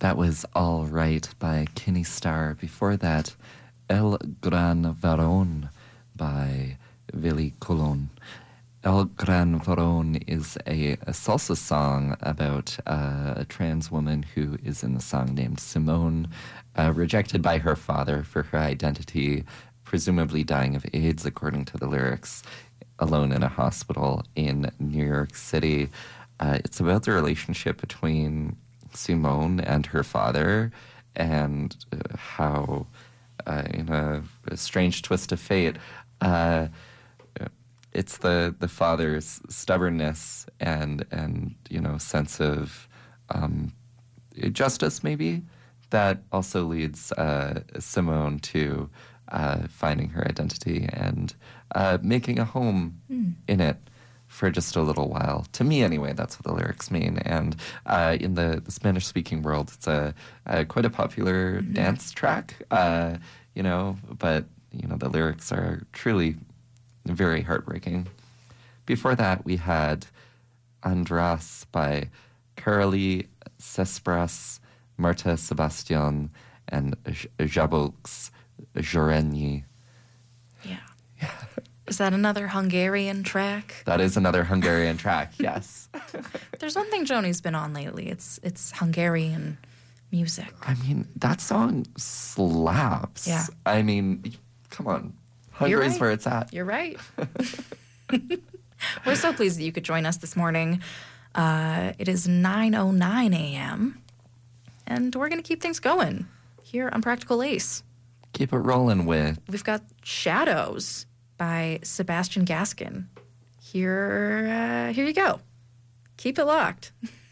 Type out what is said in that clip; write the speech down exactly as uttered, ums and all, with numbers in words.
That was All Right by Kenny Starr. Before that, El Gran Varón by Willy Colón. El Gran Varón is a, a salsa song about uh, a trans woman who is in the song named Simone, uh, rejected by her father for her identity, presumably dying of AIDS, according to the lyrics, alone in a hospital in New York City. Uh, it's about the relationship between Simone and her father, and uh, how, uh, in a, a strange twist of fate, uh, it's the, the father's stubbornness and, and you know, sense of um, justice, maybe, that also leads uh, Simone to uh, finding her identity and uh, making a home mm. in it for just a little while. To me, anyway, that's what the lyrics mean. And uh, in the, the Spanish-speaking world, it's a, a quite a popular mm-hmm. dance track, uh, you know, but, you know, the lyrics are truly very heartbreaking. Before that, we had András by Carolee Cespras, Marta Sebastian, and Szabolcs Zsórennyi. Yeah. Yeah. Is that another Hungarian track? That is another Hungarian track, yes. There's one thing Joni's been on lately. It's it's Hungarian music. I mean, that song slaps. Yeah. I mean, come on. Hungary's right. where it's at. You're right. We're so pleased that you could join us this morning. Uh, it is nine oh nine a.m., and we're going to keep things going here on Practical Ace. Keep it rolling with. We've got Shadows by Sebastian Gaskin. Here, uh, here you go. Keep it locked.